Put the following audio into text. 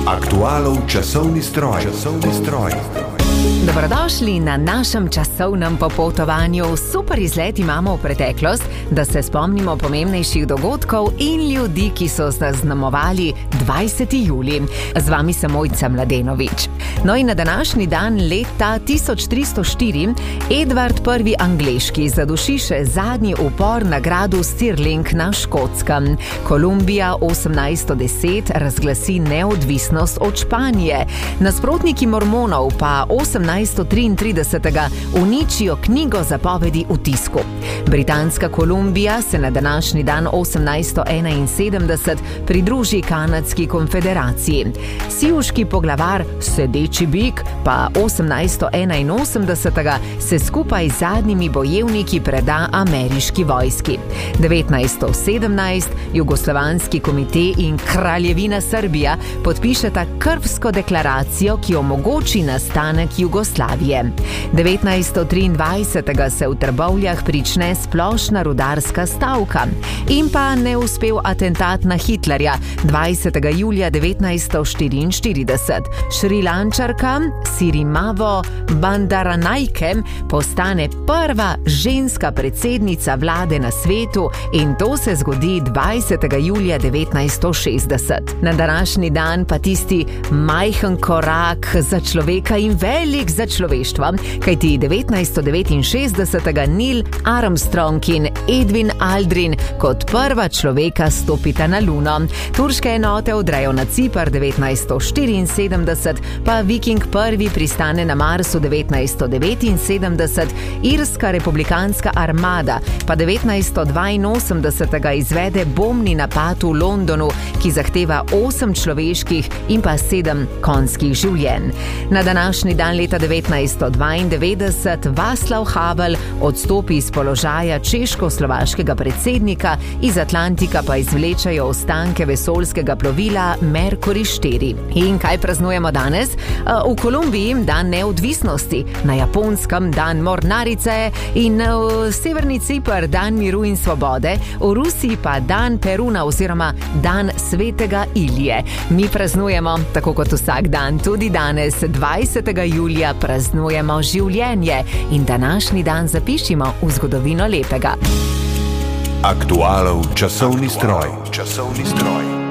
Aktualov časovni stroj. Dobrodošli na našem časovnem popotovanju. Super izlet imamo v preteklost, da se spomnimo pomembnejših dogodkov in ljudi, ki so zaznamovali 20. julij. Z vami sem Mojca Mladenovič. No in na današnji dan leta 1304 Edvard I. Angleški zaduši še zadnji upor na gradu Stirling na Škotskem. Kolumbija 1810 razglasi neodvisnost od Španije. Nasprotniki mormonov pa 1833 uničijo knjigo zapovedi v tisku. Britanska Kolumbija se na današnji dan 1871 pridruži Kanadski konfederaciji. Sivuški poglavar Sedeči bik pa 1881 se skupaj z zadnjimi bojevniki preda ameriški vojski. 1917 Jugoslovanski komite in Kraljevina Srbija podpišeta Krfsko deklaracijo, ki omogoči nastanek Jugoslavije. 1923 se v Trbovljah prične splošna rudarska stavka. In pa neuspel atentat na Hitlerja 20. julija 1944. Šrilančarka Sirimavo Bandaranaike postane prva ženska predsednica vlade na svetu in to se zgodi 20. julija 1960. Na današnji dan pa tisti majhen korak za človeka in velik za človeštvo, kajti 1969 Neil Armstrong in Edwin Aldrin kot prva človeka stopita na Luno. Turške enote vdrejo na Cipar 1974, pa Viking I pristane na Marsu 1979, Irska republikanska armada pa 1982 izvede bombni napad v Londonu, ki zahteva 8 človeških in pa 7 konjskih življenj. Na današnji dan leta 1992 Václav Havel odstopi iz položaja češko-slovaškega predsednika, iz Atlantika pa izvlečajo ostanke vesoljskega plovila Mercury 4. In kaj praznujemo danes? V Kolumbiji dan neodvisnosti, na Japonskem dan mornarice in v severni Cipar dan miru in svobode, v Rusiji pa dan Peruna oziroma dan svetega Ilije. Mi praznujemo, tako kot vsak dan, tudi danes 20. julija praznujemo življenje in današnji dan zapišimo v zgodovino lepega. Aktualov časovni stroj.